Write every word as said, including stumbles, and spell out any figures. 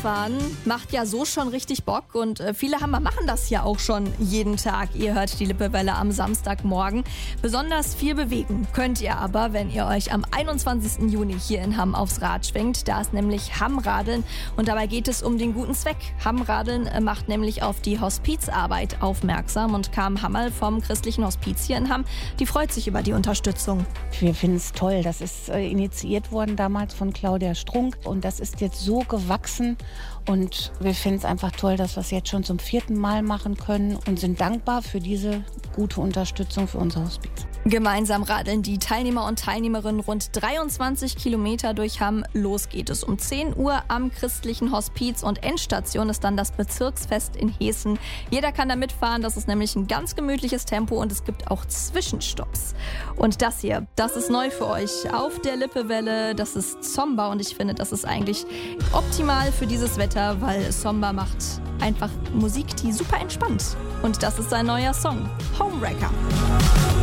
Radfahren macht ja so schon richtig Bock und äh, viele Hammer machen das ja auch schon jeden Tag. Ihr hört die Lippewelle am Samstagmorgen. Besonders viel bewegen könnt ihr aber, wenn ihr euch am einundzwanzigsten Juni hier in Hamm aufs Rad schwingt. Da ist nämlich Hammradeln und dabei geht es um den guten Zweck. Hammradeln äh, macht nämlich auf die Hospizarbeit aufmerksam und Carmen Hammerl vom christlichen Hospiz hier in Hamm, die freut sich über die Unterstützung. Wir finden es toll. Das ist äh, initiiert worden damals von Claudia Strunk und das ist jetzt so gewachsen und wir finden es einfach toll, dass wir es jetzt schon zum vierten Mal machen können und sind dankbar für diese gute Unterstützung für unser Hospiz. Gemeinsam radeln die Teilnehmer und Teilnehmerinnen rund dreiundzwanzig Kilometer durch Hamm. Los geht es um zehn Uhr am christlichen Hospiz und Endstation ist dann das Bezirksfest in Heßen. Jeder kann da mitfahren, das ist nämlich ein ganz gemütliches Tempo und es gibt auch Zwischenstopps. Und das hier, das ist neu für euch auf der Lippewelle, das ist Zomba und ich finde, das ist eigentlich optimal für dieses Wetter, weil Zomba macht einfach Musik, die super entspannt. Und das ist sein neuer Song, Homewrecker.